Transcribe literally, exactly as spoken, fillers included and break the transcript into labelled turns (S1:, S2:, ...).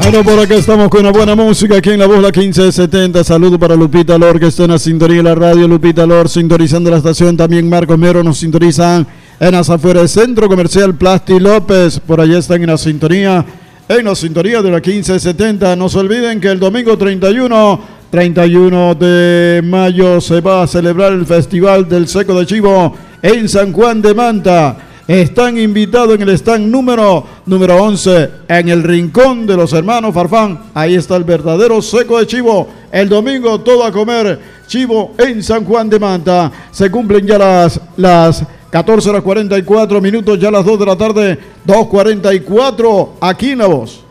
S1: Bueno, por acá estamos con una buena música aquí en La Voz, la quince setenta. Saludo para Lupita Lor, que está en la sintonía de la radio. Lupita Lor sintonizando la estación. También Marcos Mero nos sintonizan en las afueras del Centro Comercial Plasti López. Por allá están en la sintonía, en la sintonía de la quince setenta. No se olviden que el domingo treinta y uno de mayo se va a celebrar el Festival del Seco de Chivo en San Juan de Manta. Están invitados en el stand número, número once, en el Rincón de los Hermanos Farfán. Ahí está el verdadero seco de chivo. El domingo todo a comer chivo en San Juan de Manta. Se cumplen ya las, las catorce horas cuarenta y cuatro minutos, ya las dos de la tarde, dos cuarenta y cuatro, aquí en La Voz.